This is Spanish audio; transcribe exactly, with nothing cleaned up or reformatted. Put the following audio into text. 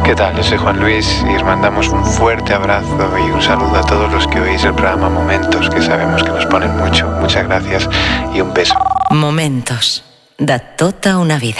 ¿Qué tal? Yo soy Juan Luis y os mandamos un fuerte abrazo y un saludo a todos los que oís el programa Momentos, que sabemos que nos ponen mucho. Muchas gracias y un beso. Momentos. Da tota una vida.